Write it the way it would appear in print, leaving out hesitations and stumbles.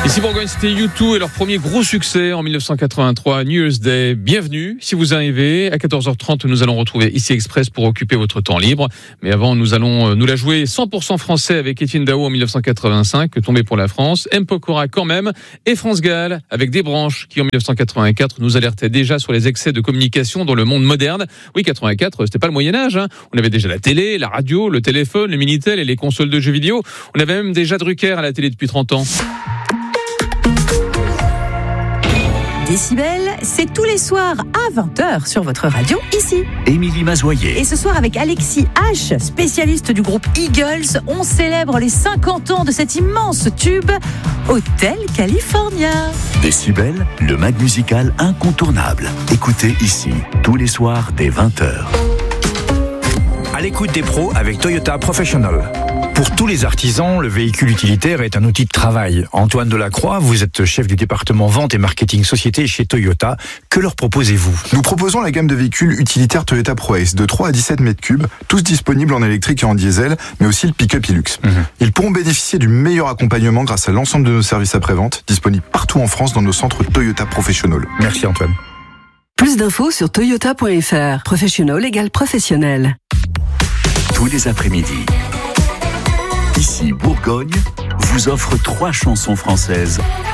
Ici Bourgogne, c'était U2 et leur premier gros succès en 1983, New Year's Day. Bienvenue. Si vous arrivez, à 14h30, nous allons retrouver ici Express pour occuper votre temps libre. Mais avant, nous allons nous la jouer 100% français avec Étienne Dao en 1985, tombé pour la France, M. Pokora quand même, et France Gall avec Des Branches qui en 1984 nous alertait déjà sur les excès de communication dans le monde moderne. Oui, 84, c'était pas le Moyen-Âge. On avait déjà la télé, la radio, le téléphone, le Minitel et les consoles de jeux vidéo. On avait même déjà Drucker à la télé depuis 30 ans. Décibel, c'est tous les soirs à 20h sur votre radio, ici. Émilie Mazoyer. Et ce soir avec Alexis H, spécialiste du groupe Eagles, on célèbre les 50 ans de cet immense tube, Hotel California. Décibel, le mag musical incontournable. Écoutez ici, tous les soirs dès 20h. À l'écoute des pros avec Toyota Professional. Pour tous les artisans, le véhicule utilitaire est un outil de travail. Antoine Delacroix, vous êtes chef du département vente et marketing société chez Toyota. Que leur proposez-vous ? Nous proposons la gamme de véhicules utilitaires Toyota ProAce de 3 à 17 mètres cubes, tous disponibles en électrique et en diesel, mais aussi le pick-up Hilux. Ils pourront bénéficier du meilleur accompagnement grâce à l'ensemble de nos services après-vente, disponibles partout en France dans nos centres Toyota Professional. Merci Antoine. Plus d'infos sur toyota.fr. Professional égale professionnel. Tous les après-midi. Ici, Bourgogne vous offre 3 chansons françaises